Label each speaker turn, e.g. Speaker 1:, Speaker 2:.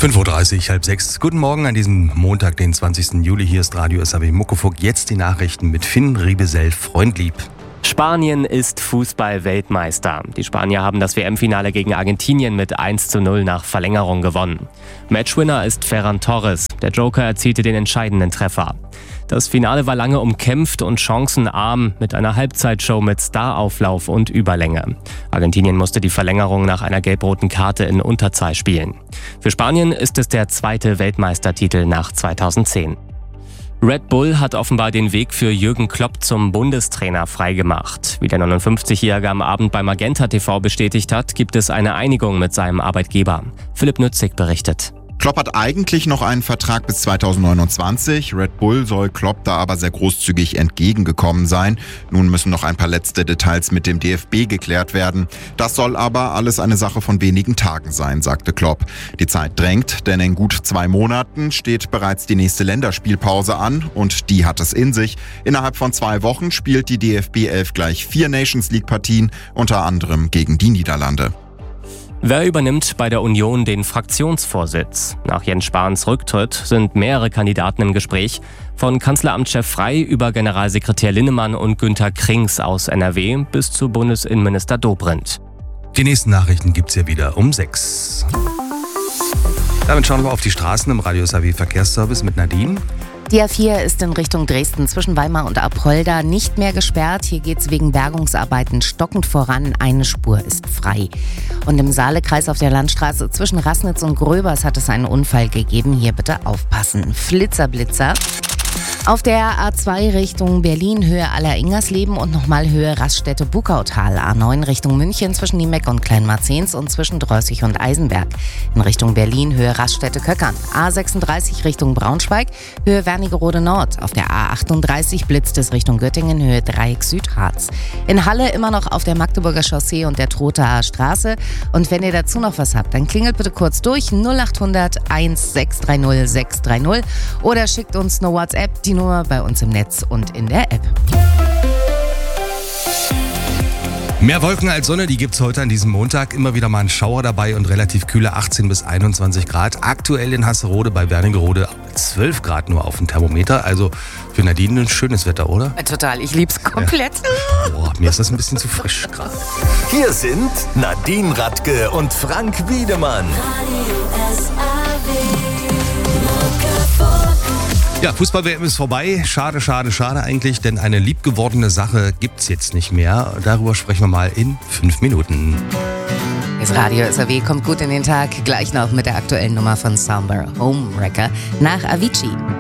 Speaker 1: 5.30 Uhr, 5:30. Guten Morgen an diesem Montag, den 20. Juli. Hier ist Radio SAW Muckefuck. Jetzt die Nachrichten mit Finn Riebesell, Freundlieb.
Speaker 2: Spanien ist Fußball-Weltmeister. Die Spanier haben das WM-Finale gegen Argentinien mit 1:0 nach Verlängerung gewonnen. Matchwinner ist Ferran Torres. Der Joker erzielte den entscheidenden Treffer. Das Finale war lange umkämpft und chancenarm mit einer Halbzeitshow mit Starauflauf und Überlänge. Argentinien musste die Verlängerung nach einer gelb-roten Karte in Unterzahl spielen. Für Spanien ist es der zweite Weltmeistertitel nach 2010. Red Bull hat offenbar den Weg für Jürgen Klopp zum Bundestrainer freigemacht. Wie der 59-Jährige am Abend bei Magenta TV bestätigt hat, gibt es eine Einigung mit seinem Arbeitgeber. Philipp Nützig berichtet.
Speaker 3: Klopp hat eigentlich noch einen Vertrag bis 2029. Red Bull soll Klopp da aber sehr großzügig entgegengekommen sein. Nun müssen noch ein paar letzte Details mit dem DFB geklärt werden. Das soll aber alles eine Sache von wenigen Tagen sein, sagte Klopp. Die Zeit drängt, denn in gut 2 Monaten steht bereits die nächste Länderspielpause an und die hat es in sich. Innerhalb von 2 Wochen spielt die DFB 11 gleich 4 Nations-League-Partien, unter anderem gegen die Niederlande.
Speaker 2: Wer übernimmt bei der Union den Fraktionsvorsitz? Nach Jens Spahns Rücktritt sind mehrere Kandidaten im Gespräch. Von Kanzleramtschef Frey über Generalsekretär Linnemann und Günther Krings aus NRW bis zu Bundesinnenminister Dobrindt.
Speaker 1: Die nächsten Nachrichten gibt's ja wieder um 6. Damit schauen wir auf die Straßen im Radio SAW Verkehrsservice mit Nadine.
Speaker 4: Die A4 ist in Richtung Dresden zwischen Weimar und Apolda nicht mehr gesperrt. Hier geht es wegen Bergungsarbeiten stockend voran. Eine Spur ist frei. Und im Saalekreis auf der Landstraße zwischen Rassnitz und Gröbers hat es einen Unfall gegeben. Hier bitte aufpassen. Flitzer. Auf der A2 Richtung Berlin, Höhe Aller-Ingersleben und nochmal Höhe Raststätte-Bukautal. A9 Richtung München zwischen Niemeck und Kleinmarzens und zwischen Drößig und Eisenberg. In Richtung Berlin, Höhe Raststätte-Köckern. A36 Richtung Braunschweig, Höhe Wernigerode Nord. Auf der A38 blitzt es Richtung Göttingen, Höhe Dreieck Südharz. In Halle immer noch auf der Magdeburger Chaussee und der Trothaer Straße. Und wenn ihr dazu noch was habt, dann klingelt bitte kurz durch 0800 1630 630 oder schickt uns eine WhatsApp, die Nummer bei uns im Netz und in der App.
Speaker 1: Mehr Wolken als Sonne, die gibt's heute an diesem Montag. Immer wieder mal ein Schauer dabei und relativ kühle 18 bis 21 Grad. Aktuell in Hasserode bei Wernigerode 12 Grad nur auf dem Thermometer. Also für Nadine ein schönes Wetter, oder?
Speaker 4: Total, ich lieb's komplett.
Speaker 1: Ja. Boah, mir ist das ein bisschen zu frisch gerade.
Speaker 5: Hier sind Nadine Radke und Frank Wiedemann.
Speaker 1: Ja, Fußball-WM ist vorbei. Schade eigentlich, denn eine liebgewordene Sache gibt's jetzt nicht mehr. Darüber sprechen wir mal in 5 Minuten.
Speaker 4: Das Radio SAW kommt gut in den Tag. Gleich noch mit der aktuellen Nummer von Samba Homewrecker nach Avicii.